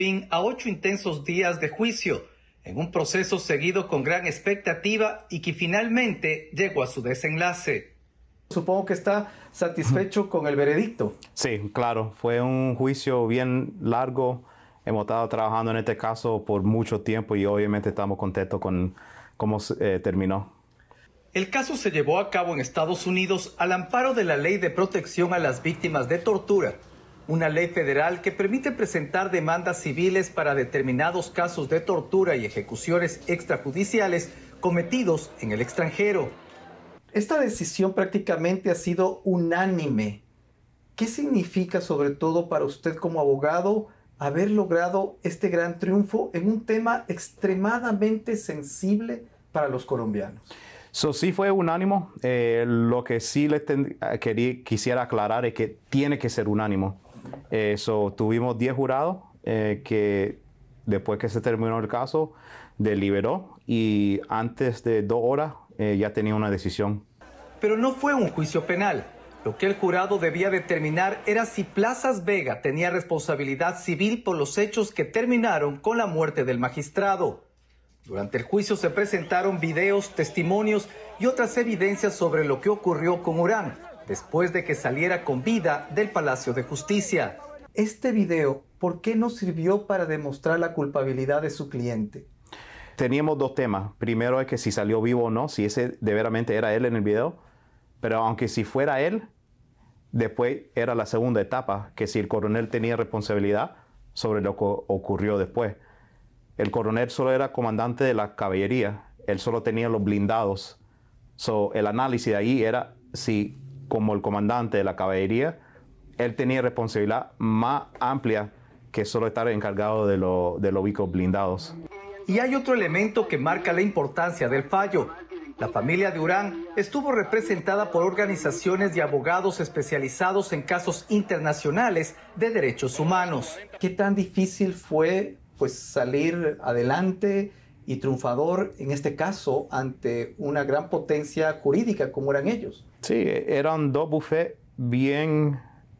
fin a 8 intensos días de juicio, en un proceso seguido con gran expectativa y que finalmente llegó a su desenlace. Supongo que está satisfecho con el veredicto. Sí, claro, fue un juicio bien largo. Hemos estado trabajando en este caso por mucho tiempo y obviamente estamos contentos con cómo terminó. El caso se llevó a cabo en Estados Unidos al amparo de la Ley de Protección a las Víctimas de Tortura, una ley federal que permite presentar demandas civiles para determinados casos de tortura y ejecuciones extrajudiciales cometidos en el extranjero. Esta decisión prácticamente ha sido unánime. ¿Qué significa, sobre todo para usted como abogado, haber logrado este gran triunfo en un tema extremadamente sensible para los colombianos? Sí fue unánime. Lo que sí quisiera aclarar es que tiene que ser unánime. Tuvimos 10 jurados que después que se terminó el caso deliberó y antes de 2 horas ya tenía una decisión. Pero no fue un juicio penal. Lo que el jurado debía determinar era si Plazas Vega tenía responsabilidad civil por los hechos que terminaron con la muerte del magistrado. Durante el juicio se presentaron videos, testimonios y otras evidencias sobre lo que ocurrió con Urán después de que saliera con vida del Palacio de Justicia. Este video, ¿por qué no sirvió para demostrar la culpabilidad de su cliente? Teníamos 2 temas. Primero es que si salió vivo o no, si ese de veramente era él en el video. Pero aunque si fuera él, después era la segunda etapa, que si el coronel tenía responsabilidad sobre lo que ocurrió después. El coronel solo era comandante de la caballería, él solo tenía los blindados. El análisis de ahí era si, como el comandante de la caballería, él tenía responsabilidad más amplia que solo estar encargado de los vehículos blindados. Y hay otro elemento que marca la importancia del fallo. La familia de Urán estuvo representada por organizaciones y abogados especializados en casos internacionales de derechos humanos. ¿Qué tan difícil fue salir adelante y triunfador en este caso ante una gran potencia jurídica como eran ellos? Sí, eran 2 bufetes bien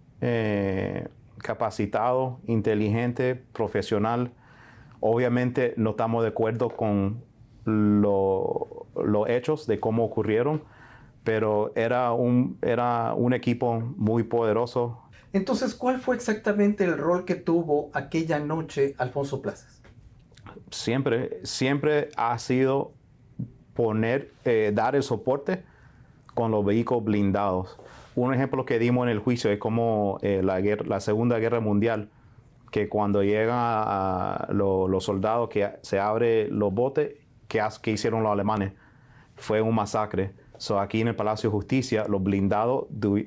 capacitados, inteligentes, profesionales. Obviamente no estamos de acuerdo con los hechos de cómo ocurrieron, pero era un equipo muy poderoso. Entonces, ¿cuál fue exactamente el rol que tuvo aquella noche Alfonso Plazas? Siempre ha sido dar el soporte con los vehículos blindados. Un ejemplo que dimos en el juicio es como la Segunda Guerra Mundial, que cuando llegan los soldados, que se abren los botes, que hicieron los alemanes. Fue un masacre. Aquí en el Palacio de Justicia, los blindados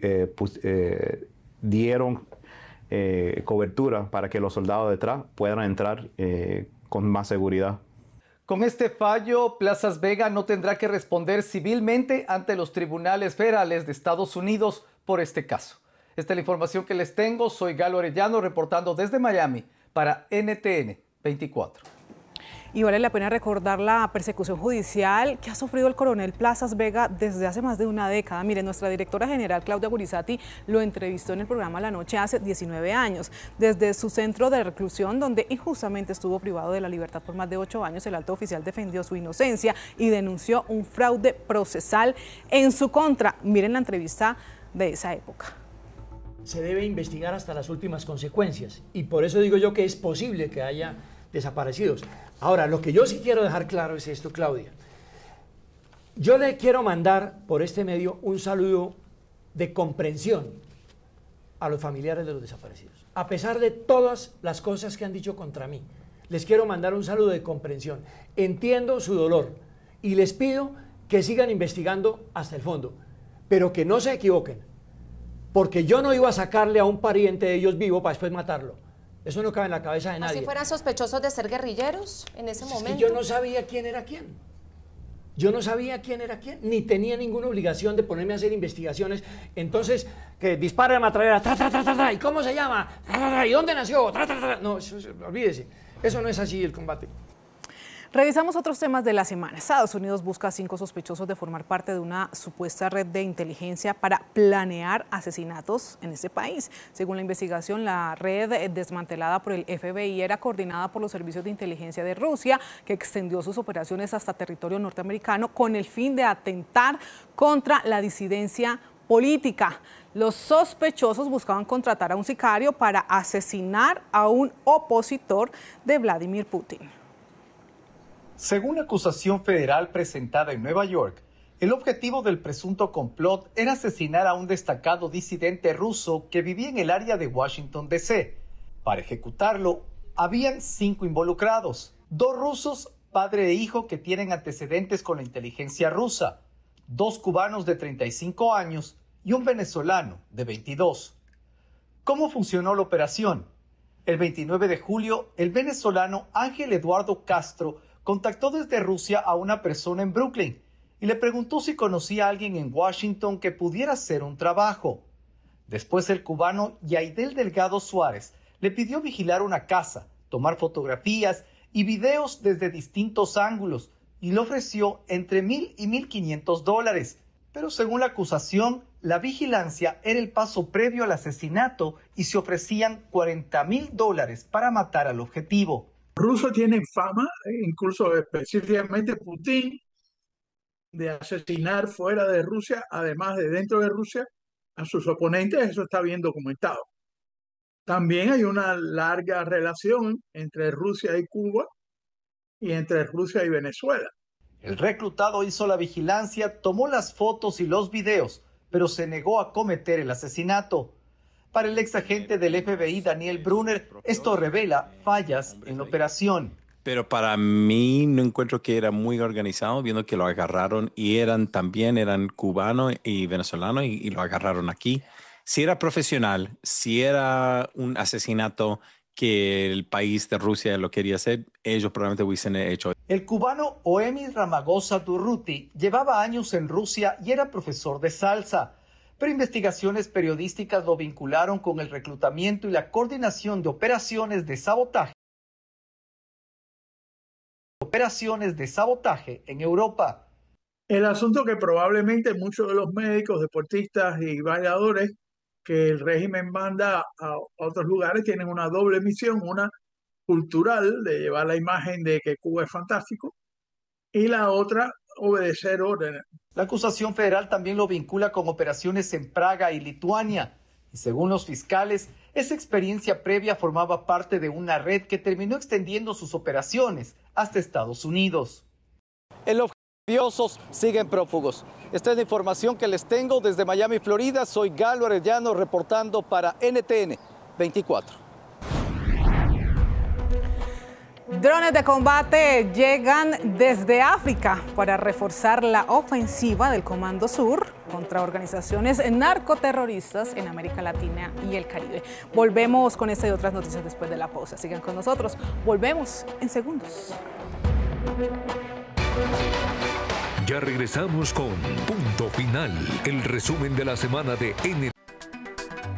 dieron cobertura para que los soldados detrás puedan entrar con más seguridad. Con este fallo, Plazas Vega no tendrá que responder civilmente ante los tribunales federales de Estados Unidos por este caso. Esta es la información que les tengo. Soy Galo Arellano, reportando desde Miami para NTN 24. Y vale la pena recordar la persecución judicial que ha sufrido el coronel Plazas Vega desde hace más de una década. Mire, nuestra directora general, Claudia Gurizati, lo entrevistó en el programa La Noche hace 19 años. Desde su centro de reclusión, donde injustamente estuvo privado de la libertad por más de 8 años, el alto oficial defendió su inocencia y denunció un fraude procesal en su contra. Miren la entrevista de esa época. Se debe investigar hasta las últimas consecuencias y por eso digo yo que es posible que haya desaparecidos. Ahora, lo que yo sí quiero dejar claro es esto, Claudia. Yo le quiero mandar por este medio un saludo de comprensión a los familiares de los desaparecidos. A pesar de todas las cosas que han dicho contra mí, les quiero mandar un saludo de comprensión. Entiendo su dolor y les pido que sigan investigando hasta el fondo, pero que no se equivoquen, porque yo no iba a sacarle a un pariente de ellos vivo para después matarlo. Eso no cabe en la cabeza de nadie. ¿Así fueran sospechosos de ser guerrilleros en ese momento? Es que yo no sabía quién era quién. Yo no sabía quién era quién, ni tenía ninguna obligación de ponerme a hacer investigaciones. Entonces, que dispare la matraera, ¿y cómo se llama? ¿Y dónde nació? No, olvídese. Eso no es así el combate. Revisamos otros temas de la semana. Estados Unidos busca a 5 sospechosos de formar parte de una supuesta red de inteligencia para planear asesinatos en ese país. Según la investigación, la red desmantelada por el FBI era coordinada por los servicios de inteligencia de Rusia, que extendió sus operaciones hasta territorio norteamericano con el fin de atentar contra la disidencia política. Los sospechosos buscaban contratar a un sicario para asesinar a un opositor de Vladimir Putin. Según la acusación federal presentada en Nueva York, el objetivo del presunto complot era asesinar a un destacado disidente ruso que vivía en el área de Washington, D.C. Para ejecutarlo, habían 5 involucrados, 2 rusos, padre e hijo que tienen antecedentes con la inteligencia rusa, 2 cubanos de 35 años y un venezolano de 22. ¿Cómo funcionó la operación? El 29 de julio, el venezolano Ángel Eduardo Castro contactó desde Rusia a una persona en Brooklyn y le preguntó si conocía a alguien en Washington que pudiera hacer un trabajo. Después el cubano Yaidel Delgado Suárez le pidió vigilar una casa, tomar fotografías y videos desde distintos ángulos y le ofreció entre $1,000 y $1,500. Pero según la acusación, la vigilancia era el paso previo al asesinato y se ofrecían $40,000 para matar al objetivo. Rusos tienen fama, incluso específicamente Putin, de asesinar fuera de Rusia, además de dentro de Rusia, a sus oponentes. Eso está bien documentado. También hay una larga relación entre Rusia y Cuba y entre Rusia y Venezuela. El reclutado hizo la vigilancia, tomó las fotos y los videos, pero se negó a cometer el asesinato. Para el ex agente del FBI, Daniel Brunner, esto revela fallas en la operación. Pero para mí no encuentro que era muy organizado, viendo que lo agarraron y eran cubano y venezolano y lo agarraron aquí. Si era profesional, si era un asesinato que el país de Rusia lo quería hacer, ellos probablemente hubiesen hecho. El cubano Oemi Ramagosa Durruti llevaba años en Rusia y era profesor de salsa. Pero investigaciones periodísticas lo vincularon con el reclutamiento y la coordinación de operaciones de sabotaje en Europa. El asunto que probablemente muchos de los médicos, deportistas y bailadores que el régimen manda a otros lugares tienen una doble misión, una cultural de llevar la imagen de que Cuba es fantástico y la otra obedecer órdenes. La acusación federal también lo vincula con operaciones en Praga y Lituania. Y según los fiscales, esa experiencia previa formaba parte de una red que terminó extendiendo sus operaciones hasta Estados Unidos. Los mafiosos siguen prófugos. Esta es la información que les tengo desde Miami, Florida. Soy Galo Arellano reportando para NTN 24. Drones de combate llegan desde África para reforzar la ofensiva del Comando Sur contra organizaciones narcoterroristas en América Latina y el Caribe. Volvemos con esta y otras noticias después de la pausa. Sigan con nosotros. Volvemos en segundos. Ya regresamos con Punto Final, el resumen de la semana de NTN.